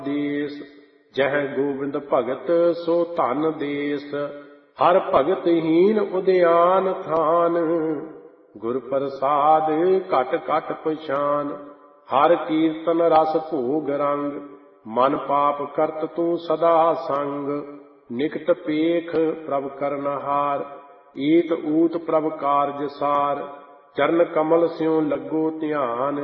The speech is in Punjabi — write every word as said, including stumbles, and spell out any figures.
ਦੇਸ ਜਹ ਗੋਬਿੰਦ ਭਗਤ ਸੋ ਧਨ ਦੇਸ। ਹਰ ਭਗਤ ਹੀਨ ਉਦਿਆਨ ਥਾਨ ਗੁਰ ਪ੍ਰਸਾਦ ਘਟ ਘਟ ਪਛਾਨ। ਹਰ ਕੀਰਤਨ ਰਸ ਭੋਗ ਰੰਗ ਮਨ ਪਾਪ ਕਰਤ ਤੂੰ ਸਦਾ ਸੰਗ। ਨਿਕਟ ਪੇਖ ਪ੍ਰਭ ਕਰਨਹਾਰ ਈਤ ਊਤ ਪ੍ਰਭ ਕਾਰਜ ਸਾਰ। ਚਰਨ ਕਮਲ ਸਿਉ ਲੱਗੋ ਧਿਆਨ